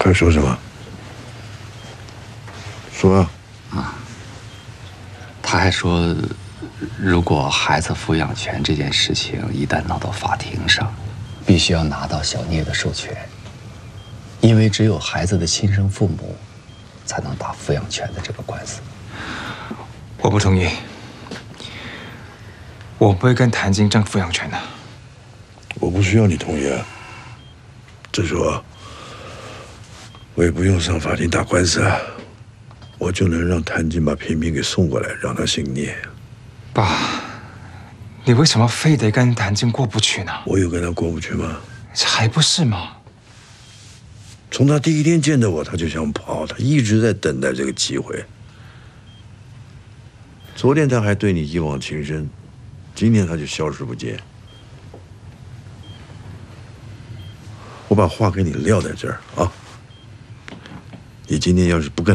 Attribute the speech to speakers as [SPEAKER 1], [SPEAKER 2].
[SPEAKER 1] 还说什么？说啊！
[SPEAKER 2] 他还说，如果孩子抚养权这件事情一旦闹到法庭上，必须要拿到小聂的授权，因为只有孩子的亲生父母才能打抚养权的这个官司。
[SPEAKER 3] 我不同意，我不会跟谭晶争抚养权的。
[SPEAKER 1] 我不需要你同意啊。再说，我也不用上法庭打官司啊，我就能让谭晶把平平给送过来，让他姓聂。
[SPEAKER 3] 爸，你为什么非得跟谭晶过不去呢？
[SPEAKER 1] 我有跟他过不去吗？
[SPEAKER 3] 这还不是吗？
[SPEAKER 1] 从他第一天见到我，他就想跑，他一直在等待这个机会。昨天他还对你一往情深，今天他就消失不见。我把话给你撂在这儿啊！你今天要是不跟